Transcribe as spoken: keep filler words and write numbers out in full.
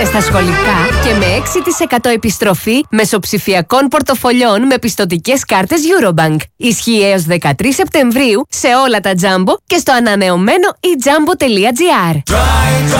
είτε στα σχολικά και με έξι τοις εκατό επιστροφή μεσοψηφιακών πορτοφολιών με πιστωτικές κάρτες Eurobank. Ισχύει έως δεκατρείς Σεπτεμβρίου σε όλα τα Jumbo και στο ανανεωμένο e jumbo τελεία gr.